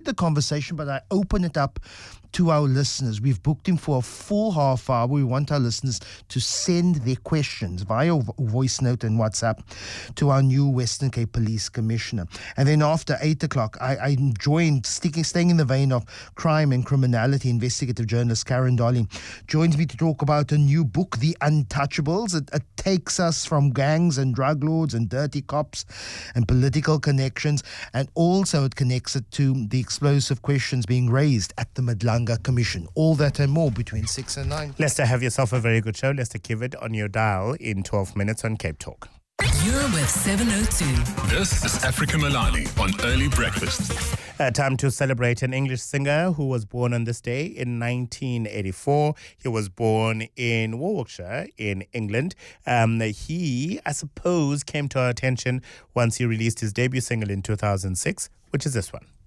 the conversation, but I open it up to our listeners. We've booked him for a full half hour. We want our listeners to send their questions via voice note and WhatsApp to our new Western Cape Police Commissioner. And then after 8 o'clock, I joined, staying in the vein of crime and criminality, investigative journalist Karen Dolly joins me to talk about a new book, The Untouchables. It takes us from gangs and drug lords and dirty cops and political connections, and also it connects it to the explosive questions being raised at the Madlanga Commission. All that and more between 6 and 9. Lester, have yourself a very good show. Lester Kivid on your dial in 12 minutes on Cape Talk. You're with 702. This is Africa Milani on Early Breakfast. Time to celebrate an English singer who was born on this day in 1984. He was born in Warwickshire in England. He, I suppose, came to our attention once he released his debut single in 2006, which is this one.